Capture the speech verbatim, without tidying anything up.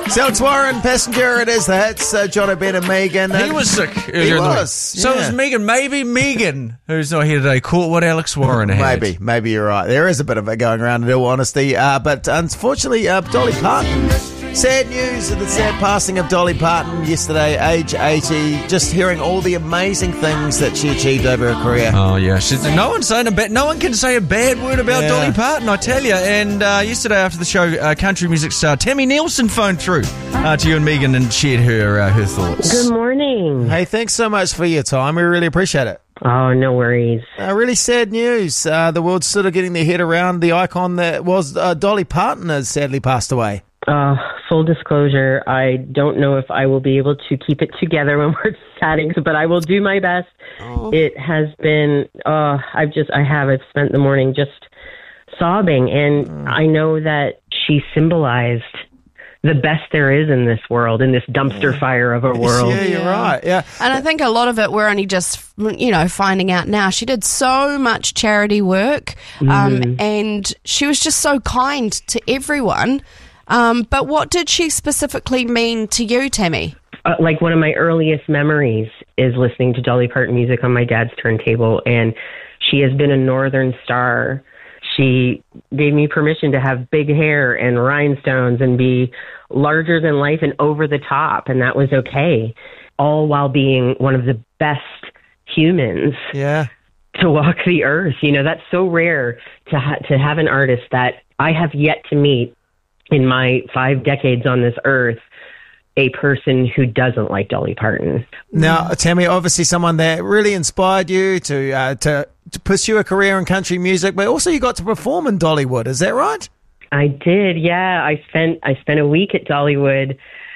Alex Warren, Passenger, it is. That's uh, John O'Ben and Megan. He was sick earlier He in the week. was. So yeah. was Megan. Maybe Megan, who's not here today, caught what Alex Warren had. Maybe, maybe you're right. There is a bit of it going around, in all honesty. Uh, but unfortunately, uh, Dolly Parton. Sad news of the sad passing of Dolly Parton yesterday, age eighty. Just hearing all the amazing things that she achieved over her career. Oh yeah, she's, no one's saying a bad. No one can say a bad word about Yeah. Dolly Parton, I tell you. And uh, yesterday after the show, uh, country music star Tammy Nielsen phoned through uh, to you and Megan and shared her uh, her thoughts. Good morning. Hey, thanks so much for your time. We really appreciate it. Oh, no worries. Uh, really sad news. Uh, the world's sort of getting their head around the icon that was uh, Dolly Parton has sadly passed away. Uh, full disclosure, I don't know if I will be able to keep it together when we're chatting, but I will do my best. Oh. It has been, uh, I've just, I have, I've spent the morning just sobbing, and mm. I know that she symbolized the best there is in this world, in this dumpster yeah. fire of a world. Yeah, you're right. Yeah. And I think a lot of it we're only just, you know, finding out now. She did so much charity work, um, Mm-hmm. and she was just so kind to everyone. Um, but what did she specifically mean to you, Tammy? Uh, like one of my earliest memories is listening to Dolly Parton music on my dad's turntable, and she has been a northern star. She gave me permission to have big hair and rhinestones and be larger than life and over the top, and that was okay, all while being one of the best humans Yeah. to walk the earth. You know, that's so rare to ha- to have an artist that I have yet to meet in my five decades on this earth, a person who doesn't like Dolly Parton. Now, Tammy, obviously someone that really inspired you to, uh, to to pursue a career in country music, but also you got to perform in Dollywood. Is that right? I did, yeah. I spent I spent a week at Dollywood